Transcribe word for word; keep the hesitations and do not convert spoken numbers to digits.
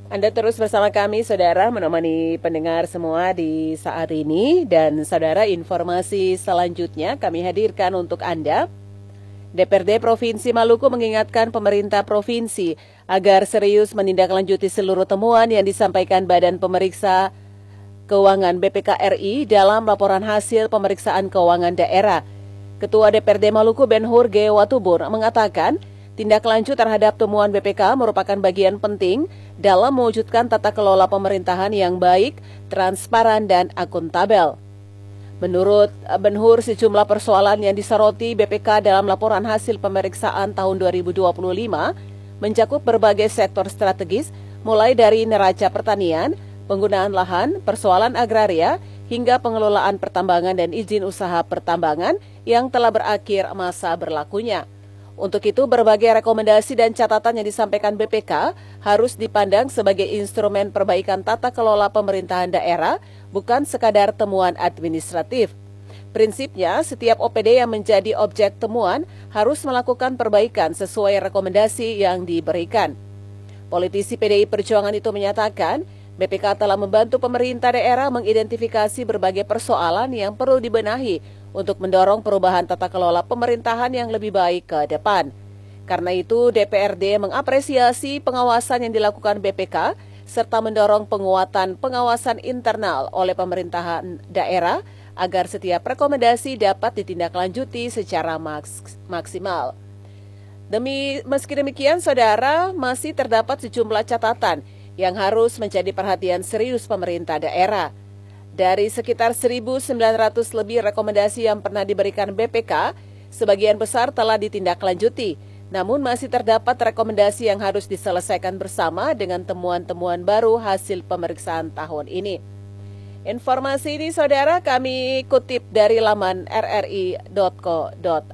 Anda terus bersama kami, saudara, menemani pendengar semua di saat ini. Dan saudara, informasi selanjutnya kami hadirkan untuk Anda. D P R D Provinsi Maluku mengingatkan pemerintah provinsi agar serius menindaklanjuti seluruh temuan yang disampaikan Badan Pemeriksa Keuangan B P K R I dalam laporan hasil pemeriksaan keuangan daerah. Ketua D P R D Maluku Ben-Hur G. Watubur mengatakan, tindak lanjut terhadap temuan B P K merupakan bagian penting dalam mewujudkan tata kelola pemerintahan yang baik, transparan, dan akuntabel. Menurut Ben-Hur, sejumlah persoalan yang disoroti B P K dalam laporan hasil pemeriksaan tahun dua ribu dua puluh lima mencakup berbagai sektor strategis, mulai dari neraca pertanian, penggunaan lahan, persoalan agraria, hingga pengelolaan pertambangan dan izin usaha pertambangan yang telah berakhir masa berlakunya. Untuk itu, berbagai rekomendasi dan catatan yang disampaikan B P K harus dipandang sebagai instrumen perbaikan tata kelola pemerintahan daerah, bukan sekadar temuan administratif. Prinsipnya, setiap O P D yang menjadi objek temuan harus melakukan perbaikan sesuai rekomendasi yang diberikan. Politisi P D I Perjuangan itu menyatakan, B P K telah membantu pemerintah daerah mengidentifikasi berbagai persoalan yang perlu dibenahi untuk mendorong perubahan tata kelola pemerintahan yang lebih baik ke depan. Karena itu, D P R D mengapresiasi pengawasan yang dilakukan B P K serta mendorong penguatan pengawasan internal oleh pemerintahan daerah agar setiap rekomendasi dapat ditindaklanjuti secara maks- maksimal. Demi meski demikian, saudara, masih terdapat sejumlah catatan yang harus menjadi perhatian serius pemerintah daerah. Dari sekitar seribu sembilan ratus lebih rekomendasi yang pernah diberikan B P K, sebagian besar telah ditindaklanjuti, namun masih terdapat rekomendasi yang harus diselesaikan bersama dengan temuan-temuan baru hasil pemeriksaan tahun ini. Informasi ini, saudara, kami kutip dari laman r r i dot co dot